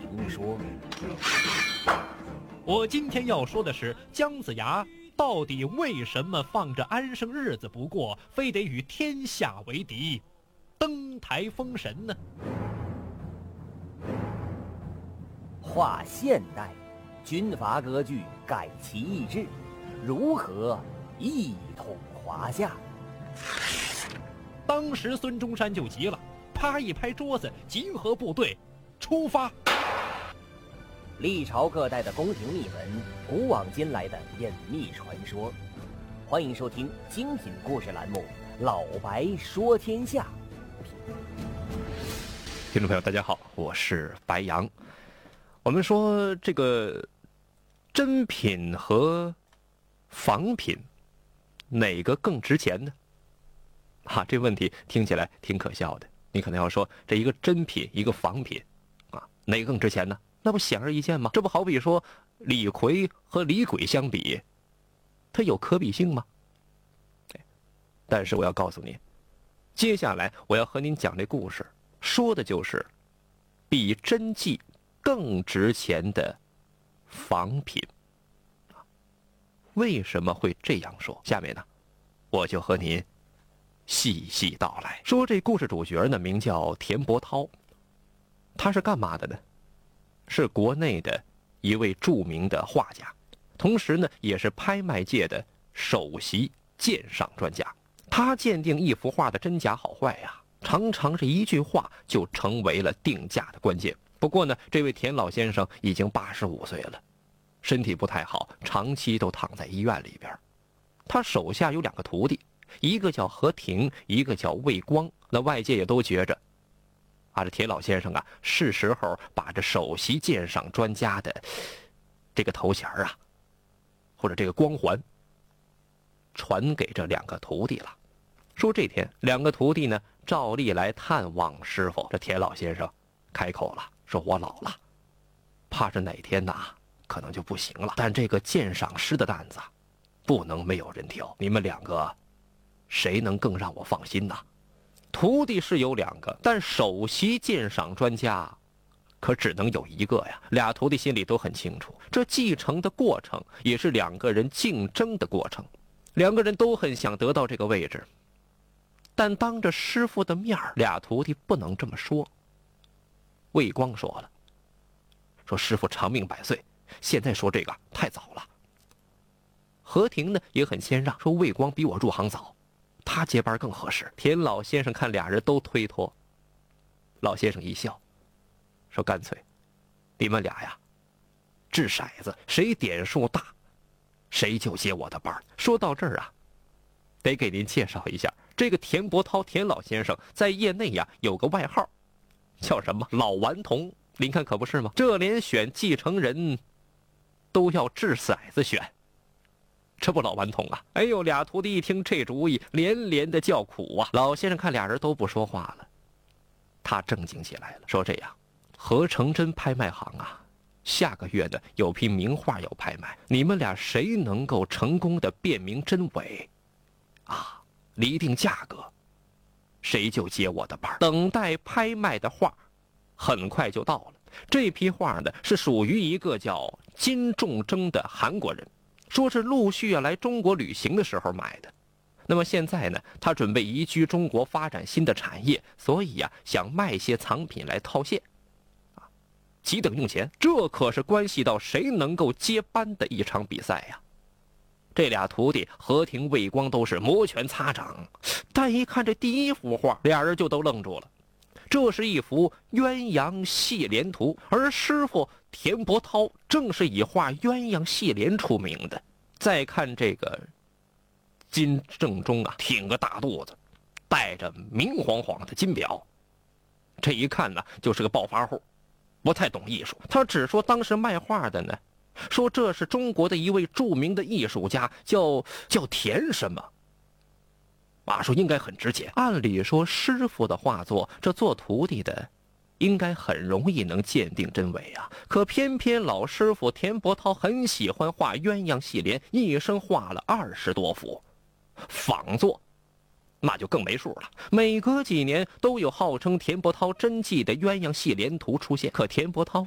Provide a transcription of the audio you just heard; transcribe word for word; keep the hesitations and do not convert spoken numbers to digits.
说。 我今天要说的是姜子牙到底为什么放着安生日子不过，非得与天下为敌，登台封神呢？ 划现代，军阀割据，改旗易帜，如何一统华夏？ 当时孙中山就急了，啪一拍桌子，集合部队，出发。 历朝各代的宫廷秘闻，古往今来的隐秘传说，欢迎收听精品故事栏目《老白说天下》。 听众朋友大家好，我是白杨。我们说这个真品和仿品哪个更值钱呢？啊，这问题听起来挺可笑的。你可能要说，这一个真品一个仿品啊，哪个更值钱呢？那不显而易见吗？这不好比说李逵和李鬼相比，它有可比性吗？但是我要告诉你，接下来我要和您讲这故事，说的就是比真迹更值钱的仿品。为什么会这样说？下面呢，我就和您细细道来。说这故事主角呢，名叫田伯涛，他是干嘛的呢？是国内的一位著名的画家，同时呢，也是拍卖界的首席鉴赏专家。他鉴定一幅画的真假好坏呀，常常是一句话就成为了定价的关键。不过呢，这位田老先生已经八十五岁了，身体不太好，长期都躺在医院里边。他手下有两个徒弟，一个叫何庭，一个叫魏光。那外界也都觉着啊，这田老先生啊，是时候把这首席鉴赏专家的这个头衔啊，或者这个光环传给这两个徒弟了。说这天两个徒弟呢，照例来探望师傅。这田老先生开口了，说我老了，怕是哪天呐可能就不行了，但这个鉴赏师的担子不能没有人挑，你们两个谁能更让我放心呢？徒弟是有两个，但首席鉴赏专家可只能有一个呀。俩徒弟心里都很清楚，这继承的过程也是两个人竞争的过程，两个人都很想得到这个位置，但当着师傅的面，俩徒弟不能这么说。魏光说了，说师傅长命百岁，现在说这个太早了。何庭呢也很谦让，说魏光比我入行早，他接班更合适。田老先生看俩人都推脱，老先生一笑，说干脆你们俩呀掷骰子，谁点数大谁就接我的班。说到这儿啊，得给您介绍一下，这个田伯涛田老先生在业内呀有个外号叫什么？老顽童。您看可不是吗？这连选继承人都要掷骰子选，这不老顽童啊！哎呦，俩徒弟一听这主意，连连的叫苦啊。老先生看俩人都不说话了，他正经起来了，说这样，何成真拍卖行啊，下个月呢有批名画要拍卖，你们俩谁能够成功的辨明真伪啊，厘定价格，谁就接我的班。等待拍卖的画很快就到了。这批画呢是属于一个叫金仲征的韩国人，说是陆续要来中国旅行的时候买的。那么现在呢，他准备移居中国发展新的产业，所以呀、啊，想卖些藏品来套现啊，急等用钱。这可是关系到谁能够接班的一场比赛呀。这俩徒弟何庭魏光都是摩拳擦掌，但一看这第一幅画，俩人就都愣住了。这是一幅鸳鸯戏莲图，而师傅田伯涛正是以画鸳鸯戏莲出名的。再看这个金正中啊，挺个大肚子，戴着明晃晃的金表，这一看呢就是个暴发户，不太懂艺术。他只说当时卖画的呢，说这是中国的一位著名的艺术家，叫叫田什么啊，说应该很值钱。按理说师傅的画作，这做徒弟的应该很容易能鉴定真伪啊。可偏偏老师傅田伯涛很喜欢画鸳鸯戏莲，一生画了二十多幅，仿作那就更没数了。每隔几年都有号称田伯涛真迹的鸳鸯戏莲图出现，可田伯涛